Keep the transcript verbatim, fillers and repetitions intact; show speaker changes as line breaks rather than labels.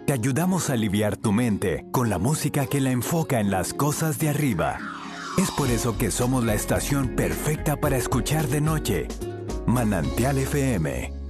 Te ayudamos a aliviar tu mente con la música que la enfoca en las cosas de arriba. Es por eso que somos la estación perfecta para escuchar de noche. Manantial F M.